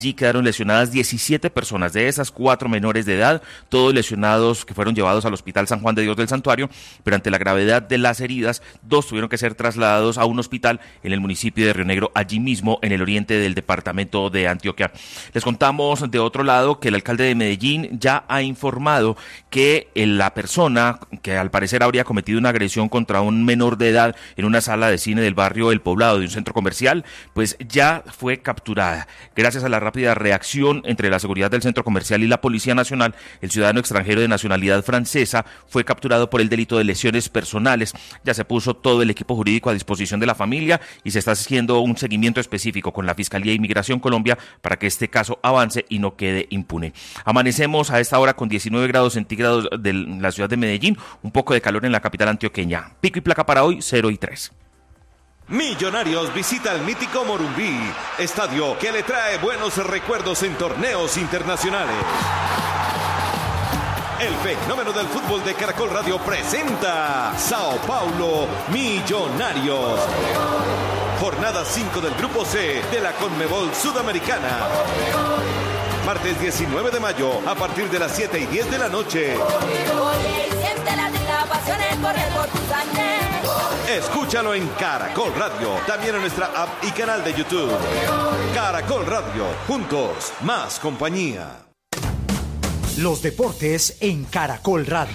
Allí quedaron lesionadas 17 personas, de esas 4 menores de edad, todos lesionados que fueron llevados al Hospital San Juan de Dios del Santuario, pero ante la gravedad de las heridas, 2 tuvieron que ser trasladados a un hospital en el municipio de Río Negro, allí mismo en el oriente del departamento de Antioquia. Les contamos de otro lado que el alcalde de Medellín ya ha informado que la persona que al parecer habría cometido una agresión contra un menor de edad en una sala de cine del barrio El Poblado de un centro comercial, pues ya fue capturada. Gracias a la rápida reacción entre la seguridad del centro comercial y la Policía Nacional, el ciudadano extranjero de nacionalidad francesa fue capturado por el delito de lesiones personales. Ya se puso todo el equipo jurídico a disposición de la familia y se está haciendo un seguimiento específico con la Fiscalía de Inmigración Colombia para que este caso avance y no quede impune. Amanecemos a esta hora con 19 grados centígrados de la ciudad de Medellín, un poco de calor en la capital antioqueña. Pico y placa para hoy, 0 y 3. Millonarios visita el mítico Morumbí, estadio que le trae buenos recuerdos en torneos internacionales. El fenómeno del fútbol de Caracol Radio presenta Sao Paulo Millonarios. Jornada 5 del Grupo C de la Conmebol Sudamericana. Martes 19 de mayo a partir de las 7:10 de la noche. Escúchalo en Caracol Radio, también en nuestra app y canal de YouTube. Caracol Radio, juntos, más compañía. Los deportes en Caracol Radio.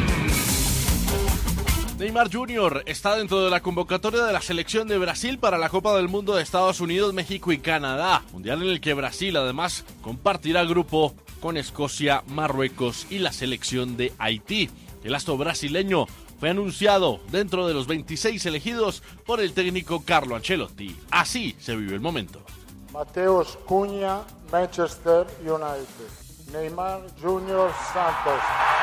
Neymar Jr. está dentro de la convocatoria de la selección de Brasil para la Copa del Mundo de Estados Unidos, México y Canadá, mundial en el que Brasil además compartirá grupo con Escocia, Marruecos y la selección de Haití. El astro brasileño fue anunciado dentro de los 26 elegidos por el técnico Carlo Ancelotti. Así se vive el momento. Mateus Cunha, Manchester United. Neymar Jr. Santos.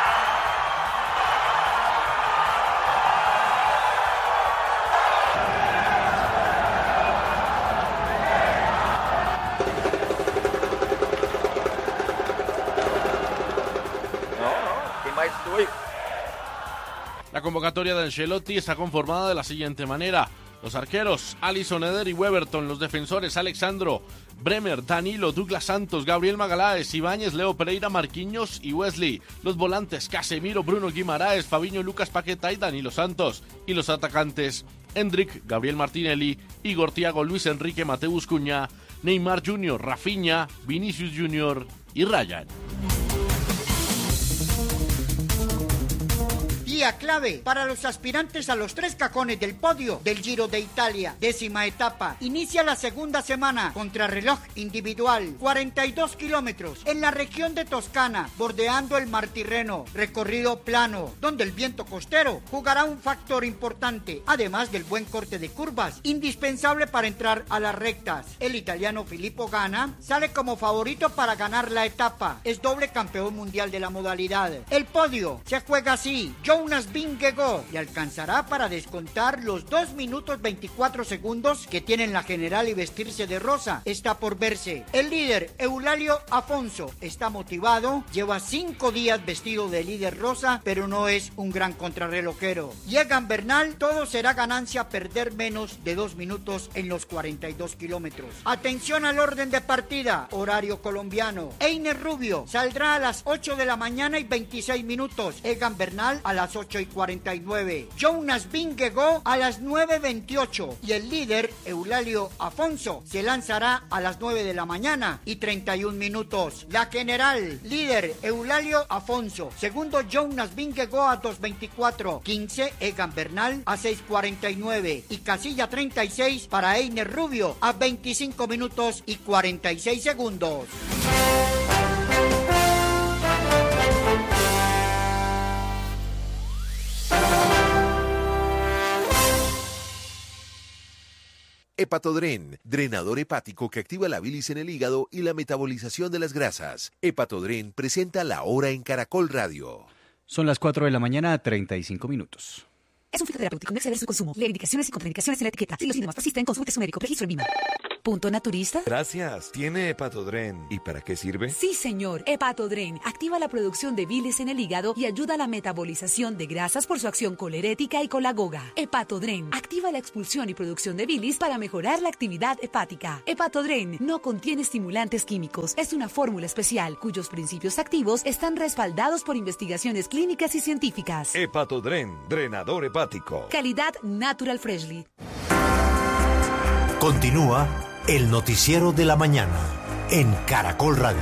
La convocatoria de Ancelotti está conformada de la siguiente manera: los arqueros, Alisson, Eder y Weberton; los defensores, Alexandro, Bremer, Danilo, Douglas Santos, Gabriel Magaláes, Ibáñez, Leo Pereira, Marquinhos y Wesley; los volantes, Casemiro, Bruno Guimaraes, Fabinho, Lucas Paquetá y Danilo Santos; y los atacantes, Endrick, Gabriel Martinelli, Igor Thiago, Luis Enrique, Mateus Cunha, Neymar Jr., Rafinha, Vinicius Jr. y Ryan. Día clave para los aspirantes a los 3 cajones del podio del Giro de Italia, 10ª etapa. Inicia la segunda semana, contrarreloj individual, 42 kilómetros en la región de Toscana, bordeando el Mar Tirreno, recorrido plano, donde el viento costero jugará un factor importante, además del buen corte de curvas, indispensable para entrar a las rectas. El italiano Filippo Ganna sale como favorito para ganar la etapa, es doble campeón mundial de la modalidad. El podio se juega así: Jonas Vingegaard le alcanzará para descontar los 2 minutos 24 segundos que tienen la general y vestirse de rosa. Está por verse. El líder, Eulalio Afonso, está motivado, lleva 5 días vestido de líder rosa, pero no es un gran contrarrelojero. Egan Bernal, todo será ganancia perder menos de 2 minutos en los 42 kilómetros. Atención al orden de partida, horario colombiano. Einer Rubio saldrá a las 8 de la mañana y 26 minutos. Egan Bernal a las 8:49. Jonas Vingegaard a las 9:28. Y el líder, Eulalio Afonso, se lanzará a las 9 de la mañana y 31 minutos. La general, líder, Eulalio Afonso. Segundo, Jonas Vingegaard a 2:24. 15, Egan Bernal a 6:49. Y casilla 36 para Einer Rubio a 25 minutos y 46 segundos. Hepatodren, drenador hepático que activa la bilis en el hígado y la metabolización de las grasas. Hepatodren presenta La Hora en Caracol Radio. Son las 4 de la mañana, 35 minutos. Es un fitoterapéutico, no exceder su consumo. Lee indicaciones y contraindicaciones en la etiqueta. Si los síntomas persisten, consulte a su médico. Registro en BIMA. ¿Punto naturista? Gracias. ¿Tiene Hepatodren? ¿Y para qué sirve? Sí, señor. Hepatodren activa la producción de bilis en el hígado y ayuda a la metabolización de grasas por su acción colerética y colagoga. Hepatodren activa la expulsión y producción de bilis para mejorar la actividad hepática. Hepatodren no contiene estimulantes químicos. Es una fórmula especial cuyos principios activos están respaldados por investigaciones clínicas y científicas. Hepatodren, drenador hepático. Calidad Natural Freshly. Continúa el noticiero de la mañana en Caracol Radio.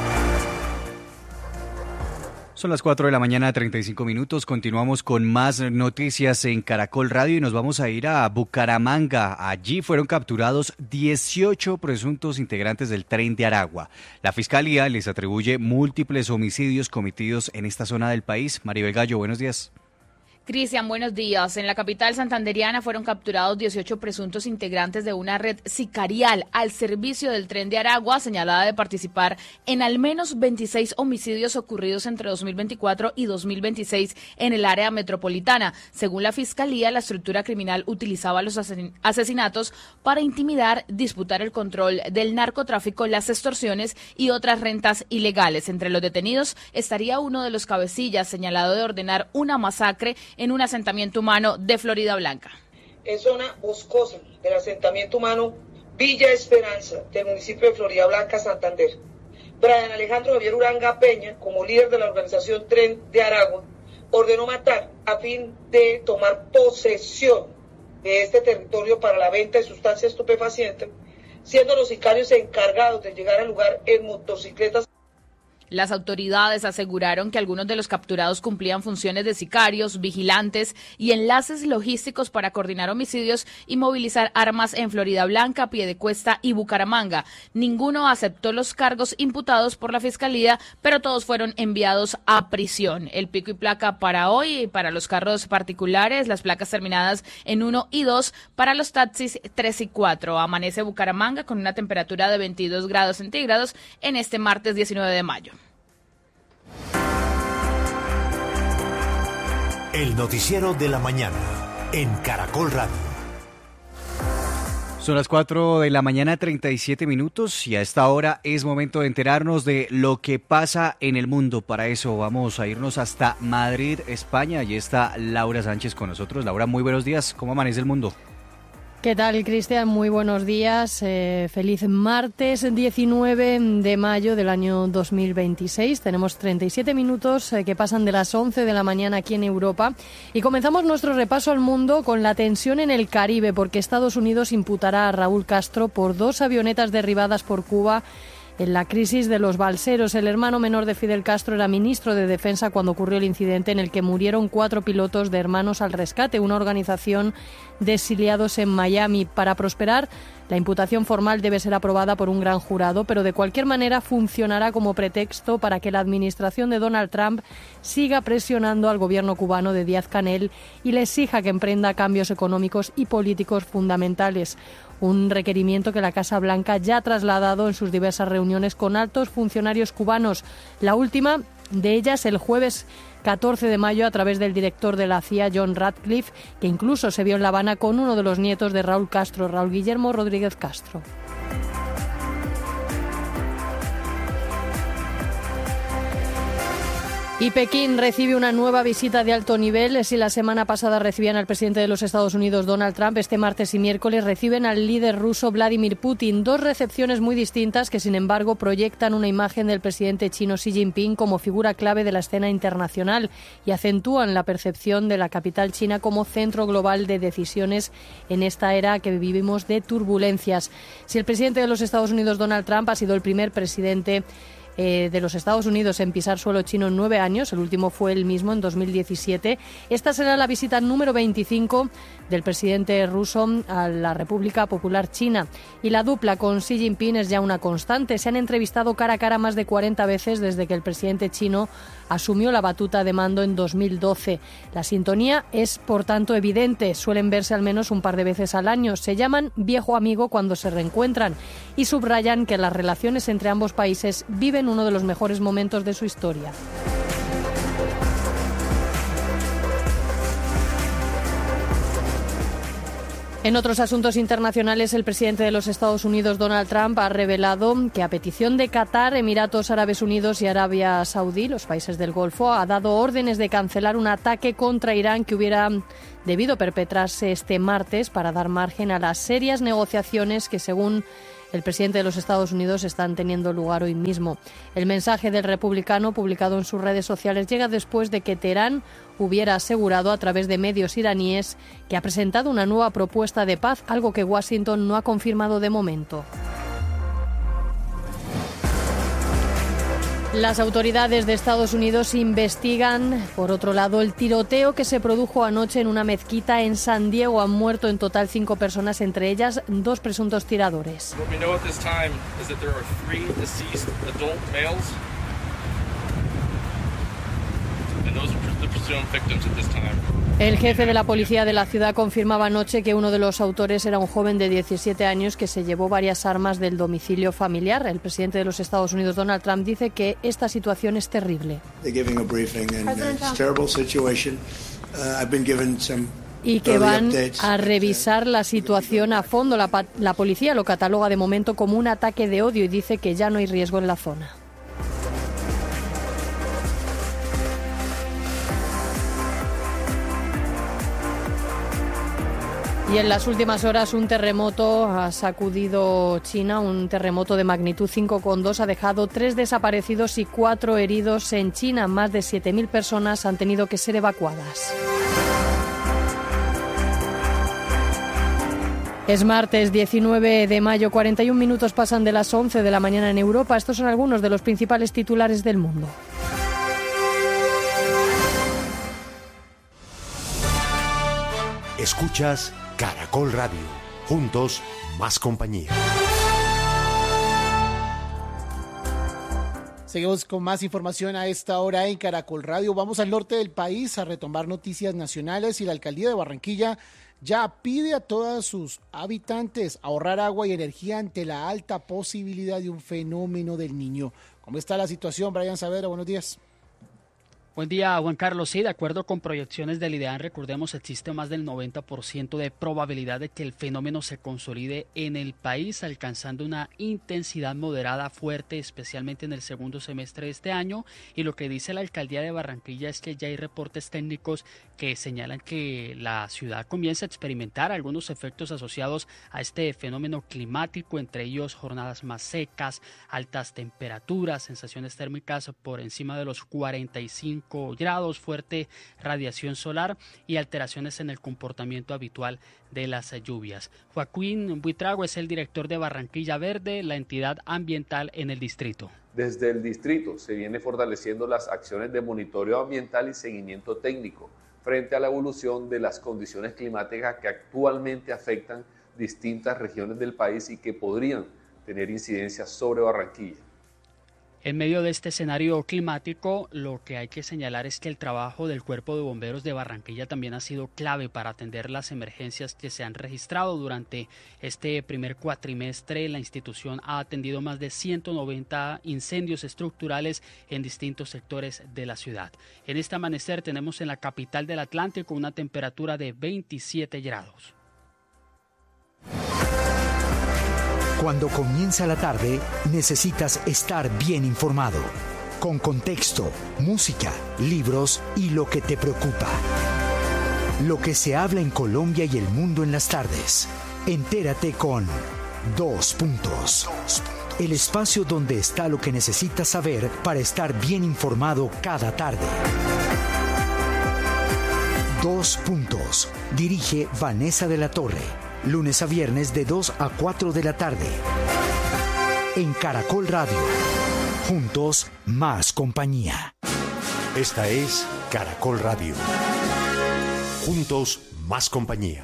Son las 4 de la mañana, 35 minutos. Continuamos con más noticias en Caracol Radio y nos vamos a ir a Bucaramanga. Allí fueron capturados 18 presuntos integrantes del Tren de Aragua. La Fiscalía les atribuye múltiples homicidios cometidos en esta zona del país. Maribel Gallo, buenos días. Cristian, buenos días. En la capital santanderiana fueron capturados 18 presuntos integrantes de una red sicarial al servicio del Tren de Aragua, señalada de participar en al menos 26 homicidios ocurridos entre 2024 y 2026 en el área metropolitana. Según la Fiscalía, la estructura criminal utilizaba los asesinatos para intimidar, disputar el control del narcotráfico, las extorsiones y otras rentas ilegales. Entre los detenidos estaría uno de los cabecillas, señalado de ordenar una masacre en un asentamiento humano de Florida Blanca. En zona boscosa del asentamiento humano Villa Esperanza del municipio de Florida Blanca, Santander. Brian Alejandro Javier Uranga Peña, como líder de la organización Tren de Aragua, ordenó matar a fin de tomar posesión de este territorio para la venta de sustancias estupefacientes, siendo los sicarios encargados de llegar al lugar en motocicletas. Las autoridades aseguraron que algunos de los capturados cumplían funciones de sicarios, vigilantes y enlaces logísticos para coordinar homicidios y movilizar armas en Florida Blanca, Piedecuesta y Bucaramanga. Ninguno aceptó los cargos imputados por la Fiscalía, pero todos fueron enviados a prisión. El pico y placa para hoy y para los carros particulares, las placas terminadas en 1 y 2, para los taxis 3 y 4. Amanece Bucaramanga con una temperatura de 22 grados centígrados en este martes 19 de mayo. El noticiero de la mañana en Caracol Radio. Son las 4 de la mañana, 37 minutos y a esta hora es momento de enterarnos de lo que pasa en el mundo. Para eso vamos a irnos hasta Madrid, España. Allí está Laura Sánchez con nosotros. Laura, muy buenos días. ¿Cómo amanece el mundo? ¿Qué tal, Cristian? Muy buenos días. Feliz martes 19 de mayo del año 2026. Tenemos 37 minutos que pasan de las 11 de la mañana aquí en Europa. Y comenzamos nuestro repaso al mundo con la tensión en el Caribe, porque Estados Unidos imputará a Raúl Castro por 2 avionetas derribadas por Cuba en la crisis de los balseros. El hermano menor de Fidel Castro era ministro de Defensa cuando ocurrió el incidente en el que murieron 4 pilotos de Hermanos al Rescate, una organización de exiliados en Miami. Para prosperar, la imputación formal debe ser aprobada por un gran jurado, pero de cualquier manera funcionará como pretexto para que la administración de Donald Trump siga presionando al gobierno cubano de Díaz-Canel y le exija que emprenda cambios económicos y políticos fundamentales. Un requerimiento que la Casa Blanca ya ha trasladado en sus diversas reuniones con altos funcionarios cubanos. La última de ellas el jueves 14 de mayo a través del director de la CIA, John Ratcliffe, que incluso se vio en La Habana con uno de los nietos de Raúl Castro, Raúl Guillermo Rodríguez Castro. Y Pekín recibe una nueva visita de alto nivel. Si la semana pasada recibían al presidente de los Estados Unidos, Donald Trump, este martes y miércoles reciben al líder ruso Vladimir Putin. 2 recepciones muy distintas que, sin embargo, proyectan una imagen del presidente chino Xi Jinping como figura clave de la escena internacional y acentúan la percepción de la capital china como centro global de decisiones en esta era que vivimos de turbulencias. Si el presidente de los Estados Unidos, Donald Trump, ha sido el primer presidente de los Estados Unidos en pisar suelo chino en 9 años, el último fue el mismo en 2017. Esta será la visita número 25 del presidente ruso a la República Popular China. Y la dupla con Xi Jinping es ya una constante. Se han entrevistado cara a cara más de 40 veces desde que el presidente chino asumió la batuta de mando en 2012. La sintonía es, por tanto, evidente. Suelen verse al menos un par de veces al año. Se llaman viejo amigo cuando se reencuentran y subrayan que las relaciones entre ambos países viven uno de los mejores momentos de su historia. En otros asuntos internacionales, el presidente de los Estados Unidos, Donald Trump, ha revelado que a petición de Qatar, Emiratos Árabes Unidos y Arabia Saudí, los países del Golfo, ha dado órdenes de cancelar un ataque contra Irán que hubiera debido perpetrarse este martes para dar margen a las serias negociaciones que, según el presidente de los Estados Unidos, están teniendo lugar hoy mismo. El mensaje del republicano, publicado en sus redes sociales, llega después de que Teherán hubiera asegurado a través de medios iraníes que ha presentado una nueva propuesta de paz, algo que Washington no ha confirmado de momento. Las autoridades de Estados Unidos investigan, por otro lado, el tiroteo que se produjo anoche en una mezquita en San Diego. Han muerto en total 5 personas, entre ellas 2 presuntos tiradores. El jefe de la policía de la ciudad confirmaba anoche que uno de los autores era un joven de 17 años que se llevó varias armas del domicilio familiar. El presidente de los Estados Unidos, Donald Trump, dice que esta situación es terrible. Y que van a revisar la situación a fondo. La policía lo cataloga de momento como un ataque de odio y dice que ya no hay riesgo en la zona. Y en las últimas horas un terremoto ha sacudido China, un terremoto de magnitud 5,2 ha dejado 3 desaparecidos y 4 heridos en China. Más de 7.000 personas han tenido que ser evacuadas. Es martes 19 de mayo, 41 minutos pasan de las 11 de la mañana en Europa. Estos son algunos de los principales titulares del mundo. Escuchas Caracol Radio. Juntos, más compañía. Seguimos con más información a esta hora en Caracol Radio. Vamos al norte del país a retomar noticias nacionales y la alcaldía de Barranquilla ya pide a todos sus habitantes ahorrar agua y energía ante la alta posibilidad de un fenómeno del Niño. ¿Cómo está la situación, Brian Saavedra? Buenos días. Buen día, Juan Carlos. Sí, de acuerdo con proyecciones del IDEAN, recordemos, existe más del 90% de probabilidad de que el fenómeno se consolide en el país, alcanzando una intensidad moderada fuerte, especialmente en el segundo semestre de este año. Y lo que dice la alcaldía de Barranquilla es que ya hay reportes técnicos que señalan que la ciudad comienza a experimentar algunos efectos asociados a este fenómeno climático, entre ellos jornadas más secas, altas temperaturas, sensaciones térmicas por encima de los 45 grados, fuerte radiación solar y alteraciones en el comportamiento habitual de las lluvias. Joaquín Buitrago es el director de Barranquilla Verde, la entidad ambiental en el distrito. Desde el distrito se viene fortaleciendo las acciones de monitoreo ambiental y seguimiento técnico frente a la evolución de las condiciones climáticas que actualmente afectan distintas regiones del país y que podrían tener incidencia sobre Barranquilla. En medio de este escenario climático, lo que hay que señalar es que el trabajo del Cuerpo de Bomberos de Barranquilla también ha sido clave para atender las emergencias que se han registrado durante este primer cuatrimestre. La institución ha atendido más de 190 incendios estructurales en distintos sectores de la ciudad. En este amanecer tenemos en la capital del Atlántico una temperatura de 27 grados. Cuando comienza la tarde, necesitas estar bien informado, con contexto, música, libros y lo que te preocupa. Lo que se habla en Colombia y el mundo en las tardes. Entérate con 2 Puntos. El espacio donde está lo que necesitas saber para estar bien informado cada tarde. 2 Puntos. Dirige Vanessa de la Torre. Lunes a viernes de 2 a 4 de la tarde. En Caracol Radio. Juntos, más compañía. Esta es Caracol Radio. Juntos, más compañía.